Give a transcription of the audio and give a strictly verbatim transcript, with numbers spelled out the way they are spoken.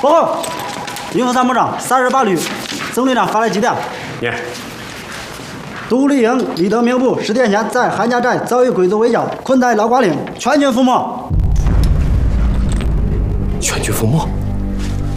报告，营副参谋长，三十八旅总旅长发来急电。 念。 独立营李德明部十天前在韩家寨遭遇鬼子围剿，困在老瓜岭，全军覆没。 全军覆没。